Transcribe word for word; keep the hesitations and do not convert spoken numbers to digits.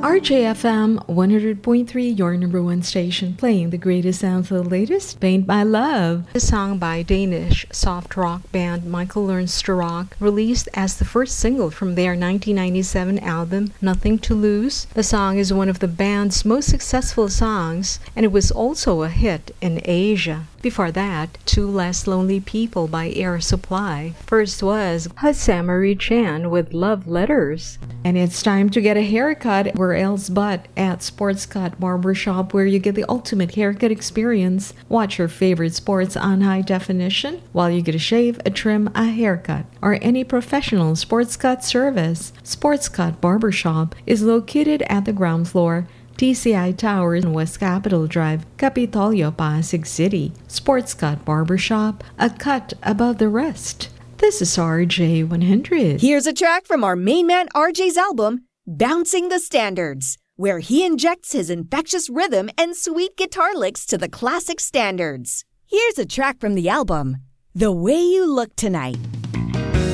R J F M one hundred point three, your number one station, playing the greatest sounds of the latest, Paint My Love. A song by Danish soft rock band Michael Learns to Rock, released as the first single from their nineteen ninety-seven album, Nothing to Lose. The song is one of the band's most successful songs, and it was also a hit in Asia. Before that, Two Less Lonely People by Air Supply. First was Hasamari Chan with Love Letters. And it's time to get a haircut. Where else but at Sports Cut Barbershop, where you get the ultimate haircut experience. Watch your favorite sports on high definition while you get a shave, a trim, a haircut, or any professional sports cut service. Sports Cut Barbershop is located at the ground floor, T C I Towers in West Capitol Drive, Capitolio, Pasig City. Sports Cut Barbershop, a cut above the rest. This is R J one hundred. Here's a track from our main man R J's album, Bouncing the Standards, where he injects his infectious rhythm and sweet guitar licks to the classic standards. Here's a track from the album, The Way You Look Tonight.